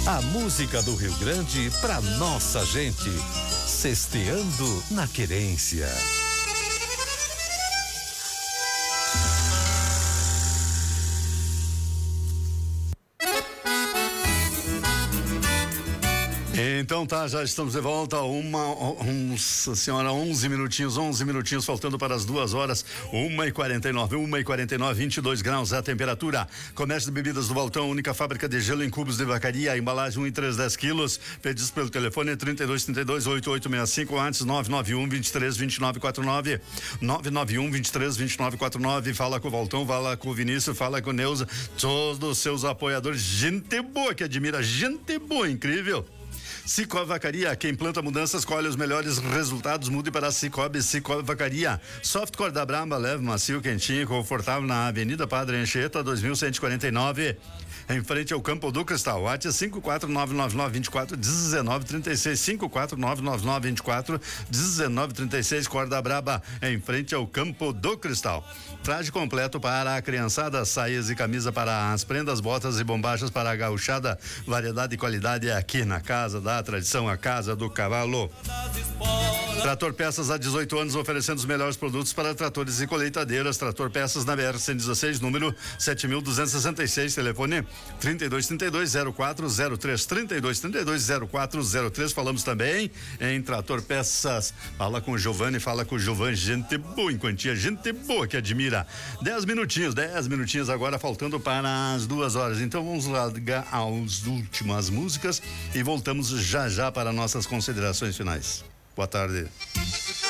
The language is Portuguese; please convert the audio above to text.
A música do Rio Grande pra nossa gente. Sexteando na querência. Então tá, já estamos de volta. 11 minutinhos faltando para as 2h. 1h49, 22 graus a temperatura. Comércio de bebidas do Valtão, única fábrica de gelo em cubos de vacaria, embalagem 1 e 3, 10 quilos. Pedidos pelo telefone 3232-8865, antes 991-23-2949. 991-23-2949. Fala com o Valtão, fala com o Vinícius, fala com o Neuza, todos os seus apoiadores. Gente boa que admira, gente boa, incrível. Cicobi Vacaria, quem planta mudanças colhe os melhores resultados. Mude para Cicobi Vacaria. Softcore da Brahma, leve, macio, quentinho, confortável, na Avenida Padre Anchieta, 2149, em frente ao Campo do Cristal. WhatsApp 54999241936, 54999241936, Corda Braba, em frente ao Campo do Cristal. Traje completo para a criançada, saias e camisa para as prendas, botas e bombachas para a gauchada. Variedade e qualidade é aqui na Casa da Tradição, a Casa do Cavalo. Trator Peças há 18 anos, oferecendo os melhores produtos para tratores e colheitadeiras. Trator Peças na BR-116, número 7266, telefone 3232-0403, 3232-0403. Falamos também em Trator Peças. Fala com o Giovanni, gente boa em quantia, gente boa que admira. 10 minutinhos agora, faltando para as 2h. Então vamos largar as últimas músicas e voltamos já para nossas considerações finais. Boa tarde.